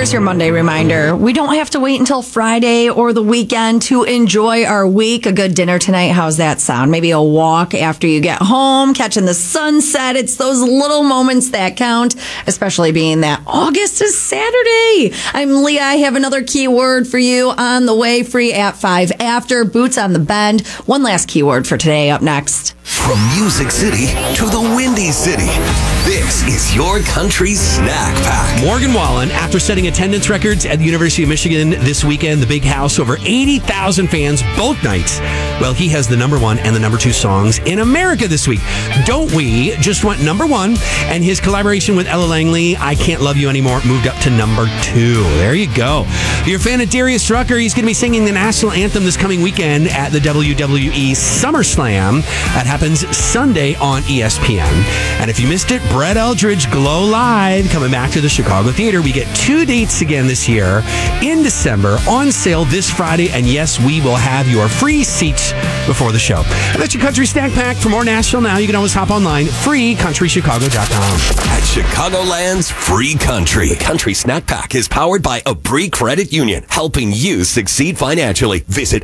Here's your Monday reminder. We don't have to wait until Friday or the weekend to enjoy our week. A good dinner tonight. How's that sound? Maybe a walk after you get home, catching the sunset. It's those little moments that count, especially being that August is Saturday. I'm Leah. I have another keyword for you on the way, free at 5 after. Boots on the Bend. One last keyword for today up next. From Music City to the Windy City, this is your country snack pack. Morgan Wallen, after setting attendance records at the University of Michigan this weekend, the Big House, over 80,000 fans both nights. Well, he has the number 1 and the number 2 songs in America this week. Don't We just went number 1, and his collaboration with Ella Langley, I Can't Love You Anymore, moved up to number 2. There you go. If you're a fan of Darius Rucker, he's going to be singing the national anthem this coming weekend at the WWE SummerSlam. That happens Sunday on ESPN. And if you missed it, Brett Eldredge, Glow Live, coming back to the Chicago Theater. We get 2 dates again this year in December, on sale this Friday. And yes, we will have your free seats before the show. And that's your Country Snack Pack. For more Nashville Now, you can always hop online, freecountrychicago.com. At Chicagoland's Free Country. The Country Snack Pack is powered by Abri Credit Union, helping you succeed financially. Visit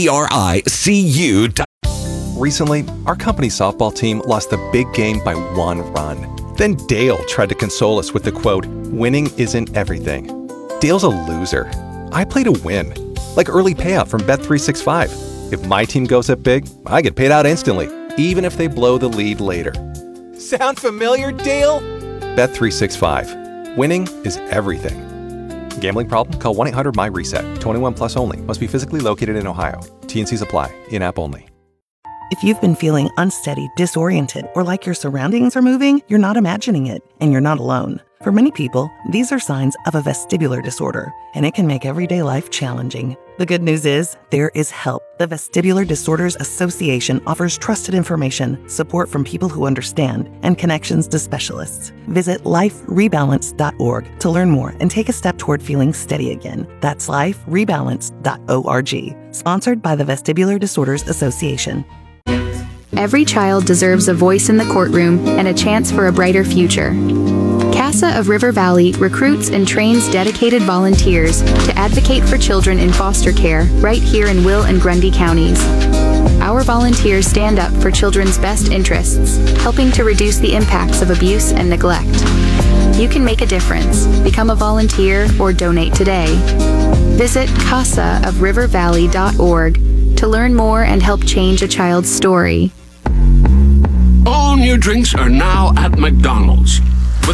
ABRICU.com. Recently, our company softball team lost the big game by 1 run. Then Dale tried to console us with the quote, "Winning isn't everything." Dale's a loser. I play to win. Like early payout from Bet365. If my team goes up big, I get paid out instantly, even if they blow the lead later. Sound familiar, Dale? Bet365. Winning is everything. Gambling problem? Call 1-800-MY-RESET. 21 plus only. Must be physically located in Ohio. T&Cs apply. In-app only. If you've been feeling unsteady, disoriented, or like your surroundings are moving, you're not imagining it, and you're not alone. For many people, these are signs of a vestibular disorder, and it can make everyday life challenging. The good news is, there is help. The Vestibular Disorders Association offers trusted information, support from people who understand, and connections to specialists. Visit liferebalance.org to learn more and take a step toward feeling steady again. That's liferebalance.org. Sponsored by the Vestibular Disorders Association. Every child deserves a voice in the courtroom and a chance for a brighter future. CASA of River Valley recruits and trains dedicated volunteers to advocate for children in foster care right here in Will and Grundy counties. Our volunteers stand up for children's best interests, helping to reduce the impacts of abuse and neglect. You can make a difference. Become a volunteer or donate today. Visit casaofrivervalley.org to learn more and help change a child's story. All new drinks are now at McDonald's.